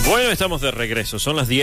Bueno, estamos de regreso. Son las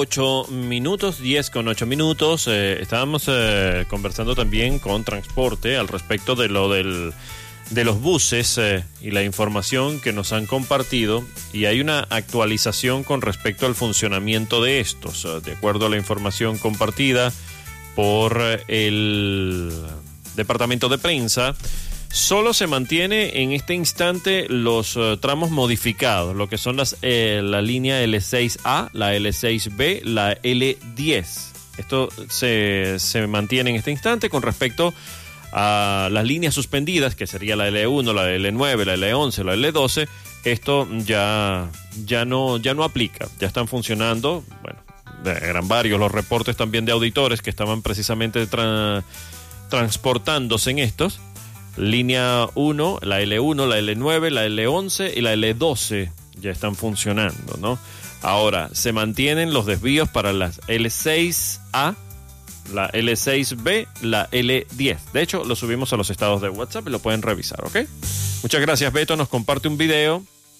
10:08. Estábamos conversando también con Transporte al respecto de de los buses y la información que nos han compartido, y hay una actualización con respecto al funcionamiento de estos. De acuerdo a la información compartida por el Departamento de Prensa, solo se mantiene en este instante los tramos modificados, lo que son la línea L6A, la L6B, la L10. Esto se mantiene en este instante. Con respecto a las líneas suspendidas, que sería la L1, la L9, la L11, la L12, esto ya no aplica, ya están funcionando. Bueno, eran varios los reportes también de auditores que estaban precisamente transportándose en estos. Línea 1, la L1, la L9, la L11 y la L12 ya están funcionando, ¿no? Ahora, se mantienen los desvíos para las L6A, la L6B, la L10. De hecho, lo subimos a los estados de WhatsApp y lo pueden revisar, ¿ok? Muchas gracias, Beto. Nos comparte un video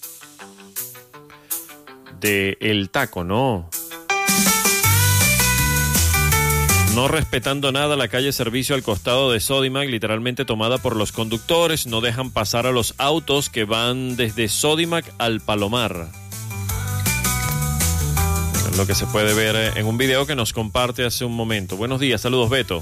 de el taco, ¿no? No respetando nada la calle Servicio al costado de Sodimac, literalmente tomada por los conductores. No dejan pasar a los autos que van desde Sodimac al Palomar. Es lo que se puede ver en un video que nos comparte hace un momento. Buenos días, saludos, Beto.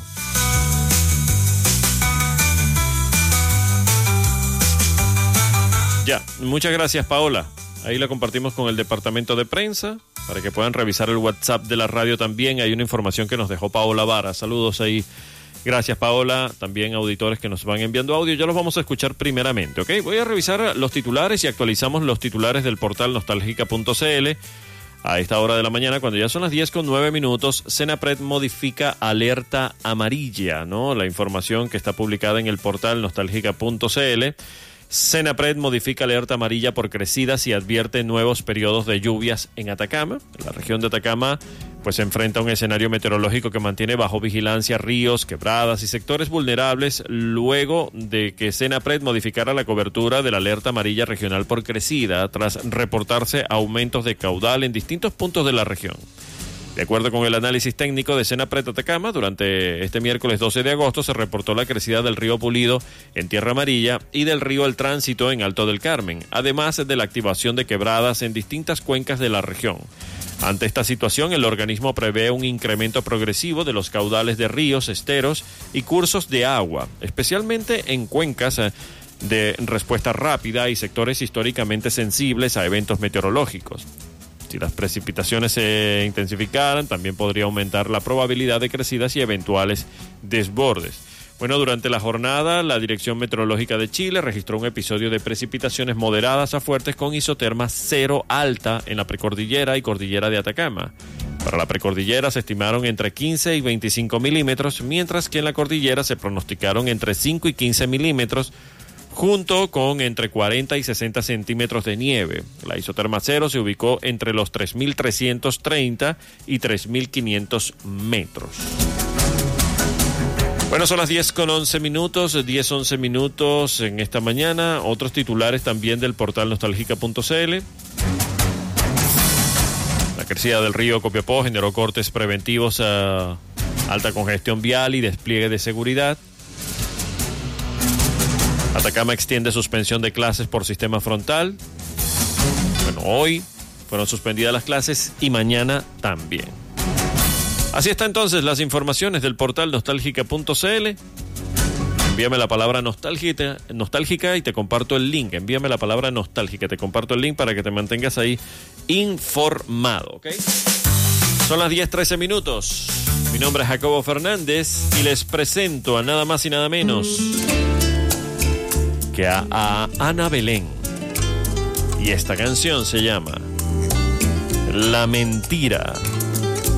Ya, muchas gracias, Paola. Ahí la compartimos con el Departamento de Prensa para que puedan revisar el WhatsApp de la radio también. Hay una información que nos dejó Paola Vara. Saludos ahí. Gracias, Paola. También auditores que nos van enviando audio. Ya los vamos a escuchar primeramente, ¿ok? Voy a revisar los titulares y actualizamos los titulares del portal nostalgica.cl. A esta hora de la mañana, cuando ya son las 10:09, Senapred modifica alerta amarilla, ¿no? La información que está publicada en el portal nostalgica.cl. Senapred modifica alerta amarilla por crecidas y advierte nuevos periodos de lluvias en Atacama. La región de Atacama pues se enfrenta a un escenario meteorológico que mantiene bajo vigilancia ríos, quebradas y sectores vulnerables luego de que Senapred modificara la cobertura de la alerta amarilla regional por crecida tras reportarse aumentos de caudal en distintos puntos de la región. De acuerdo con el análisis técnico de Senapred Atacama, durante este miércoles 12 de agosto se reportó la crecida del río Pulido en Tierra Amarilla y del río El Tránsito en Alto del Carmen, además de la activación de quebradas en distintas cuencas de la región. Ante esta situación, el organismo prevé un incremento progresivo de los caudales de ríos, esteros y cursos de agua, especialmente en cuencas de respuesta rápida y sectores históricamente sensibles a eventos meteorológicos. Si las precipitaciones se intensificaran, también podría aumentar la probabilidad de crecidas y eventuales desbordes. Bueno, durante la jornada, la Dirección Meteorológica de Chile registró un episodio de precipitaciones moderadas a fuertes con isoterma cero alta en la precordillera y cordillera de Atacama. Para la precordillera se estimaron entre 15 y 25 milímetros, mientras que en la cordillera se pronosticaron entre 5 y 15 milímetros, junto con entre 40 y 60 centímetros de nieve. La isoterma cero se ubicó entre los 3.330 y 3.500 metros. Bueno, son las 10:11 en esta mañana. Otros titulares también del portal nostalgica.cl. La crecida del río Copiapó generó cortes preventivos a alta congestión vial y despliegue de seguridad. Atacama extiende suspensión de clases por sistema frontal. Bueno, hoy fueron suspendidas las clases y mañana también. Así está entonces las informaciones del portal nostalgica.cl. Envíame la palabra nostálgica y te comparto el link. Envíame la palabra nostálgica, te comparto el link para que te mantengas ahí informado, ¿ok? Son las 10:13. Mi nombre es Jacobo Fernández y les presento a nada más y nada menos que a Ana Belén. Y esta canción se llama La Mentira.